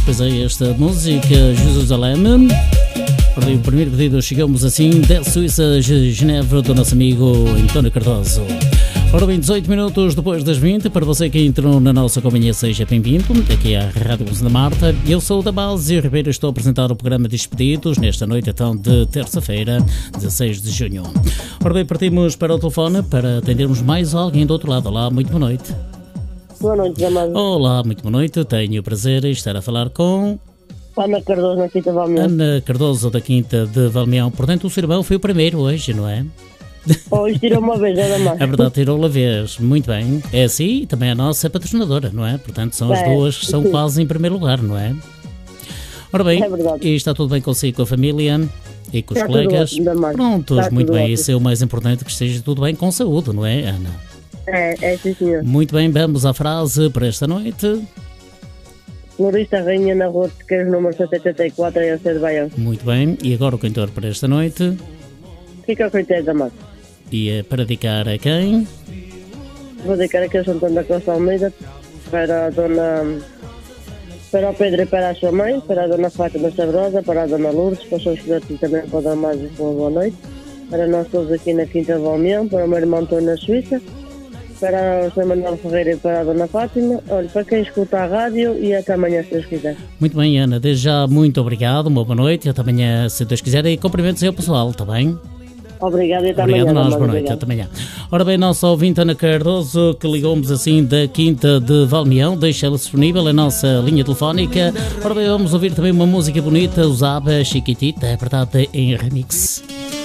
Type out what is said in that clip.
Pois é, esta música Jerusalém. Para o primeiro pedido chegamos assim da Suíça, Genebra, do nosso amigo António Cardoso. Ora bem, 18 minutos depois das 20, para você que entrou na nossa companhia, seja bem-vindo. Aqui é a Rádio da Marta. Eu sou da Base Ribeiro, estou a apresentar o programa Despedidos nesta noite então de terça-feira, 16 de junho. Ora bem, partimos para o telefone para atendermos mais alguém do outro lado. Olá, muito boa noite. Boa noite, amado. Olá, muito boa noite. Tenho o prazer de estar a falar com Ana Cardoso, na Quinta de Valmião. Ana Cardoso, da Quinta de Valmião. Portanto, o seu irmão foi o primeiro hoje, não é? Hoje tirou uma vez, nada mais. É verdade, tirou uma vez. Muito bem. É assim, e também a nossa patrocinadora, não é? Portanto, são as duas que são quase em primeiro lugar, não é? Ora bem, é verdade. E está tudo bem consigo, com a família e com os está colegas? Tudo ótimo, prontos, está muito bem. Ótimo. Isso é o mais importante, que esteja tudo bem com saúde, não é, Ana? É sim, senhor. Muito bem, vamos à frase para esta noite. Florista Rainha na Rua de Sequeiros, número 184, em Alcedo de Baião. Muito bem, e agora o cantor para esta noite? Fica ao critério da Mata. E é para dedicar a quem? Vou dedicar aqui a São António da Costa Almeida, para a dona... para o Pedro e para a sua mãe, para a dona Fátima Sabrosa, para a dona Lourdes, para os seus filhotes e também para a dona Mágica, boa noite. Para nós todos aqui na Quinta de Valmião, para o meu irmão Antônio na Suíça, para o Sr. Manuel Ferreira e para a dona Fátima. Olha, para quem escuta a rádio, e até amanhã, se Deus quiser. Muito bem, Ana, desde já muito obrigado, uma boa noite, até amanhã, se Deus quiser, e cumprimentos aí ao pessoal, está bem? Obrigado e até obrigado amanhã. Obrigado nós, boa noite, até amanhã. Ora bem, nossa ouvinte Ana Cardoso, que ligou-nos assim da Quinta de Valmião, deixa ela disponível a nossa linha telefónica. Ora bem, vamos ouvir também uma música bonita, usada, Chiquitita, é verdade, em remix.